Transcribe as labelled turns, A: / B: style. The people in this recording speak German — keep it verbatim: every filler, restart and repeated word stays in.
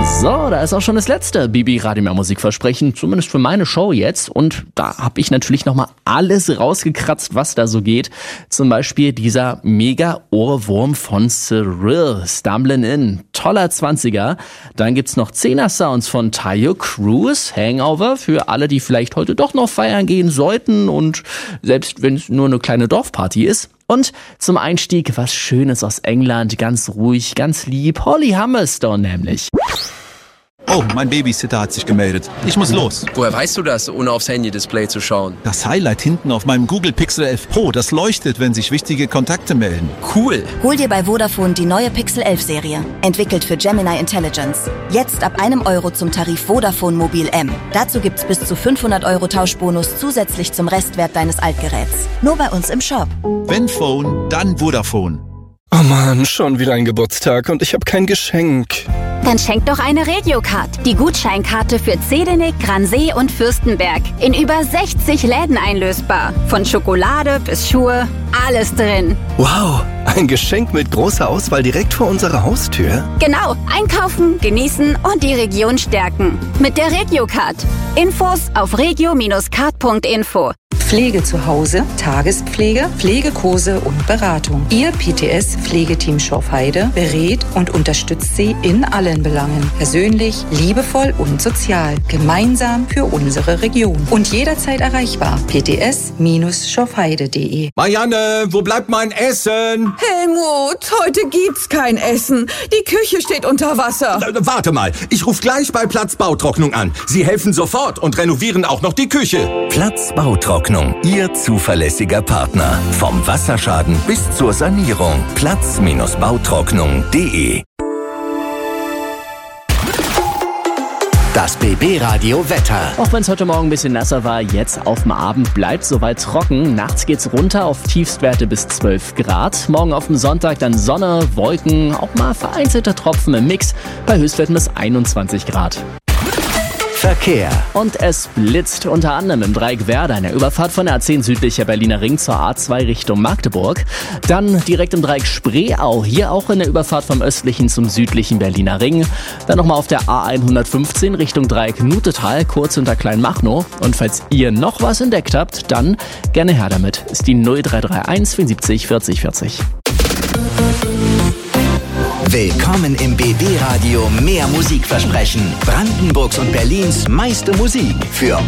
A: So, da ist auch schon das letzte Bibi Radio Mehr Musikversprechen, zumindest für meine Show jetzt. Und da habe ich natürlich nochmal alles rausgekratzt, was da so geht. Zum Beispiel dieser Mega-Ohrwurm von Cyril, Stumblin' In, toller zwanziger. Dann gibt's noch Zehner-Sounds von Tayo Cruz, Hangover, für alle, die vielleicht heute doch noch feiern gehen sollten und selbst wenn es nur eine kleine Dorfparty ist. Und zum Einstieg was Schönes aus England, ganz ruhig, ganz lieb, Holly Humberstone nämlich.
B: Oh, mein Babysitter hat sich gemeldet. Ich muss los.
C: Woher weißt du das, ohne aufs Handy-Display zu schauen?
B: Das Highlight hinten auf meinem Google Pixel elf Pro, das leuchtet, wenn sich wichtige Kontakte melden.
C: Cool.
D: Hol dir bei Vodafone die neue Pixel elf Serie. Entwickelt für Gemini Intelligence. Jetzt ab einem Euro zum Tarif Vodafone Mobil M. Dazu gibt's bis zu fünfhundert Euro Tauschbonus zusätzlich zum Restwert deines Altgeräts. Nur bei uns im Shop.
B: Wenn Phone, dann Vodafone.
E: Oh Mann, schon wieder ein Geburtstag und ich habe kein Geschenk.
F: Dann schenk doch eine Regiocard. Die Gutscheinkarte für Zedinek, Gransee und Fürstenberg. In über sechzig Läden einlösbar. Von Schokolade bis Schuhe, alles drin.
E: Wow, ein Geschenk mit großer Auswahl direkt vor unserer Haustür?
F: Genau, einkaufen, genießen und die Region stärken. Mit der Regiocard. Infos auf regio Bindestrich card Punkt info.
G: Pflege zu Hause, Tagespflege, Pflegekurse und Beratung. Ihr P T S-Pflegeteam Schorfheide berät und unterstützt Sie in allen Belangen. Persönlich, liebevoll und sozial. Gemeinsam für unsere Region. Und jederzeit erreichbar. p t s Bindestrich schorfheide Punkt de.
H: Marianne, wo bleibt mein Essen?
I: Helmut, heute gibt's kein Essen. Die Küche steht unter Wasser.
H: Äh, warte mal, ich rufe gleich bei Platz Bautrocknung an. Sie helfen sofort und renovieren auch noch die Küche.
J: Platz Bautrocknung. Ihr zuverlässiger Partner. Vom Wasserschaden bis zur Sanierung. Platz Bautrocknung Punkt de. Das B B-Radio Wetter.
A: Auch wenn es heute Morgen ein bisschen nasser war, jetzt auf dem Abend bleibt soweit trocken. Nachts geht's runter auf Tiefstwerte bis zwölf Grad. Morgen auf dem Sonntag dann Sonne, Wolken, auch mal vereinzelte Tropfen im Mix bei Höchstwerten bis einundzwanzig Grad.
J: Verkehr.
A: Und es blitzt unter anderem im Dreieck Werder in der Überfahrt von der A zehn südlicher Berliner Ring zur A zwei Richtung Magdeburg. Dann direkt im Dreieck Spreeau, hier auch in der Überfahrt vom östlichen zum südlichen Berliner Ring. Dann nochmal auf der A hundertfünfzehn Richtung Dreieck Nutetal, kurz unter Kleinmachnow. Und falls ihr noch was entdeckt habt, dann gerne her damit. Ist die null drei drei eins vierundsiebzig vierzig vierzig.
J: Willkommen im B B-Radio Mehr Musikversprechen. Brandenburgs und Berlins meiste Musik für